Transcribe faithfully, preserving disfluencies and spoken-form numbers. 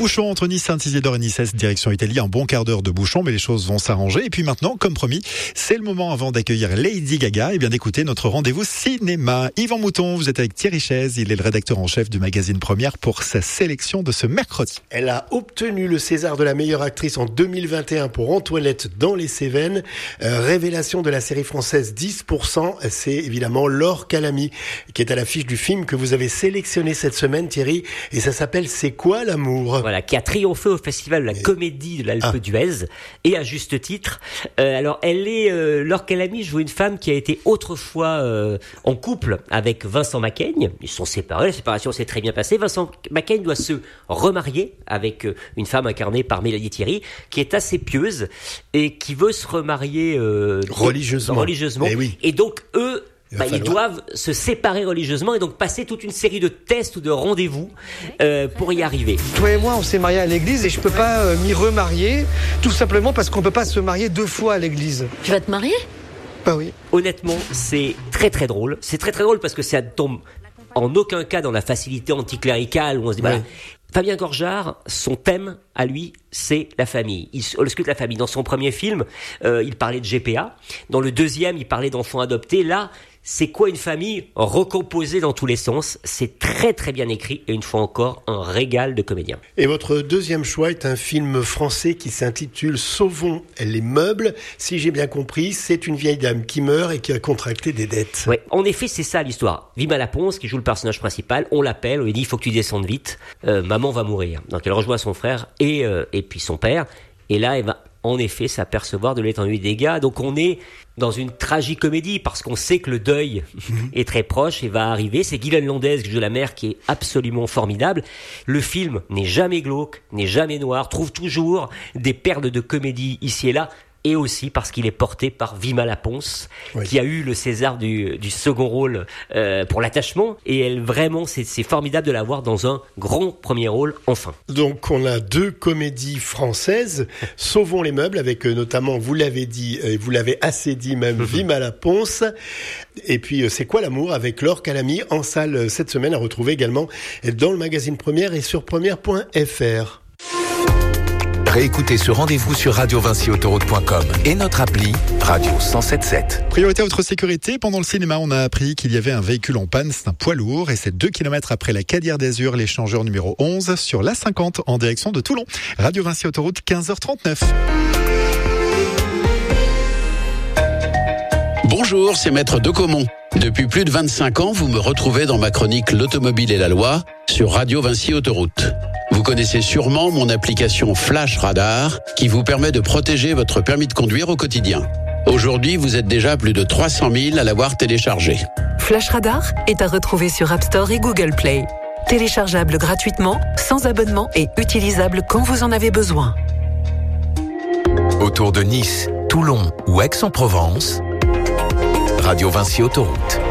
bouchon entre Nice, Saint-Isidore et Nice, direction Italie. Un bon quart d'heure de bouchon, mais les choses vont s'arranger. Et puis maintenant, comme promis, c'est le moment avant d'accueillir Lady Gaga et bien d'écouter notre rendez-vous cinéma. Yvan Mouton, vous êtes avec Thierry Chaise. Il est le rédacteur en chef du magazine Première pour sa sélection de ce mercredi. Elle a obtenu le César de la meilleure actrice en deux mille vingt et un pour Antoinette dans les Cévennes. Euh, révélation de la série française dix pour cent, c'est évidemment Laure Calamy qui est à l'affiche du film que vous avez sélectionné cette semaine, Thierry, et ça s'appelle C'est quoi l'amour ? Voilà, qui a triomphé au festival de la et... comédie de l'Alpe ah. d'Huez, et à juste titre. Euh, alors, elle est euh, Laure Calamy joue une femme qui a été autrefois euh, en couple avec Vincent Macaigne. Ils sont séparés, la séparation s'est très bien passée. Vincent Macaigne doit se remarier avec euh, une femme incarnée par Mélanie Thierry, qui est assez pieuse et qui veut se remarier euh, religieusement. religieusement. Et, oui. et donc, eux, Bah, ils doivent se séparer religieusement et donc passer toute une série de tests ou de rendez-vous euh, pour y arriver. Toi et moi, on s'est mariés à l'église et je peux pas euh, m'y remarier, tout simplement parce qu'on peut pas se marier deux fois à l'église. Tu vas te marier ? Bah oui. Honnêtement, c'est très très drôle. C'est très très drôle parce que ça tombe en aucun cas dans la facilité anticléricale où on se dit ouais. voilà. Fabien Gorjard, son thème à lui, c'est la famille. Il ausculte la famille. Dans son premier film, euh, il parlait de G P A. Dans le deuxième, il parlait d'enfants adoptés. Là, c'est quoi une famille recomposée dans tous les sens ? C'est très très bien écrit et une fois encore, un régal de comédien. Et votre deuxième choix est un film français qui s'intitule Sauvons les meubles. Si j'ai bien compris, c'est une vieille dame qui meurt et qui a contracté des dettes. Oui, en effet, c'est ça l'histoire. Vima Laponce, qui joue le personnage principal, on l'appelle, on lui dit « il faut que tu descendes vite, euh, maman va mourir ». Donc elle rejoint son frère et, euh, et puis son père. Et là, elle va en effet s'apercevoir de l'étendue des dégâts. Donc on est dans une tragicomédie parce qu'on sait que le deuil mmh. est très proche et va arriver. C'est Guylaine Landès qui joue la mère qui est absolument formidable. Le film n'est jamais glauque, n'est jamais noir, trouve toujours des perles de comédie ici et là. Et aussi parce qu'il est porté par Vima Laponce, oui. qui a eu le César du, du second rôle euh, pour l'attachement. Et elle, vraiment, c'est, c'est formidable de la voir dans un grand premier rôle, enfin. Donc, on a deux comédies françaises. Sauvons les meubles, avec euh, notamment, vous l'avez dit, et euh, vous l'avez assez dit même, Vima Laponce. Et puis, euh, C'est quoi l'amour, avec Laure Calamy, en salle euh, cette semaine, à retrouver également dans le magazine Première et sur première point f r. Réécoutez ce rendez-vous sur radio vinci autoroute point com et notre appli Radio cent sept sept. Priorité à votre sécurité. Pendant le cinéma, on a appris qu'il y avait un véhicule en panne. C'est un poids lourd et c'est deux kilomètres après la Cadière d'Azur, l'échangeur numéro onze, sur l'A cinquante en direction de Toulon. Radio Vinci Autoroute, quinze heures trente-neuf. Bonjour, c'est Maître Decomont. Depuis plus de vingt-cinq ans, vous me retrouvez dans ma chronique L'Automobile et la Loi sur Radio Vinci Autoroute. Vous connaissez sûrement mon application Flash Radar qui vous permet de protéger votre permis de conduire au quotidien. Aujourd'hui, vous êtes déjà plus de trois cent mille à l'avoir téléchargé. Flash Radar est à retrouver sur App Store et Google Play. Téléchargeable gratuitement, sans abonnement et utilisable quand vous en avez besoin. Autour de Nice, Toulon ou Aix-en-Provence, Radio Vinci Autoroute.